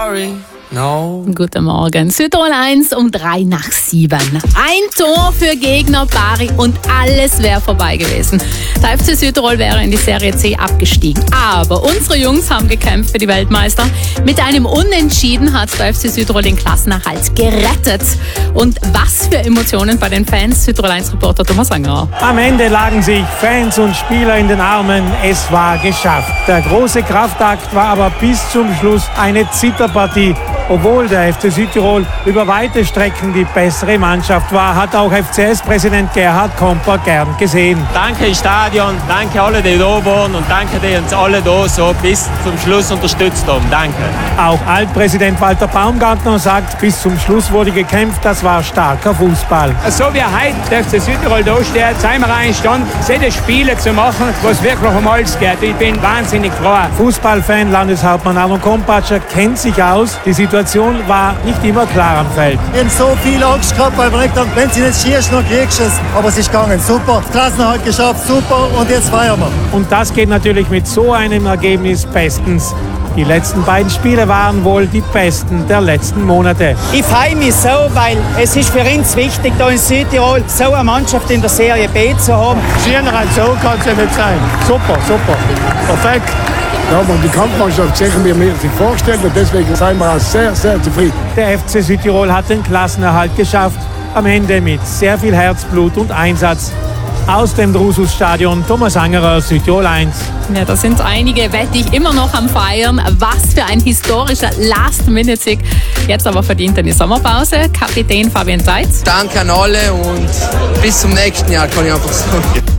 sorry. No. Guten Morgen. Südtirol 1 um 6:03. Ein Tor für Gegner Bari und alles wäre vorbei gewesen. Der FC Südtirol wäre in die Serie C abgestiegen. Aber unsere Jungs haben gekämpft für die Weltmeister. Mit einem Unentschieden hat der FC Südtirol den Klassenerhalt gerettet. Und was für Emotionen bei den Fans. Südtirol 1 Reporter Thomas Angerer. Am Ende lagen sich Fans und Spieler in den Armen. Es war geschafft. Der große Kraftakt war aber bis zum Schluss eine Zitterpartie. Obwohl der FC Südtirol über weite Strecken die bessere Mannschaft war, hat auch FCS-Präsident Gerhard Komper gern gesehen. Danke Stadion, danke alle, die da waren und danke, die uns alle da so bis zum Schluss unterstützt haben. Danke. Auch Altpräsident Walter Baumgartner sagt, bis zum Schluss wurde gekämpft, das war starker Fußball. So wie heute der FC Südtirol da steht, sind wir einstanden, solche Spiele zu machen, was wirklich um alles geht. Ich bin wahnsinnig froh. Fußballfan Landeshauptmann Arno Kompatscher kennt sich aus. Die Situation war nicht immer klar am Feld. Wir haben so viel Angst gehabt, weil wir nicht haben, wenn sie nicht schießt, dann kriegst du es. Aber es ist gegangen. Super. Das Klassenerhalt geschafft. Super. Und jetzt feiern wir. Und das geht natürlich mit so einem Ergebnis bestens. Die letzten beiden Spiele waren wohl die besten der letzten Monate. Ich freue mich so, weil es ist für uns wichtig, hier in Südtirol so eine Mannschaft in der Serie B zu haben. Schöner als so kann es ja nicht sein. Super, super. Perfekt. Ja, aber die Kampfmannschaft sichern wir mir sich vorgestellt und deswegen sind wir auch sehr, sehr zufrieden. Der FC Südtirol hat den Klassenerhalt geschafft. Am Ende mit sehr viel Herzblut und Einsatz. Aus dem Drusus-Stadion, Thomas Angerer, Südtirol 1. Ja, da sind einige, wette ich, immer noch am Feiern. Was für ein historischer Last-Minute-Sieg. Jetzt aber verdient in die Sommerpause. Kapitän Fabian Seitz. Danke an alle und bis zum nächsten Jahr, kann ich einfach sagen.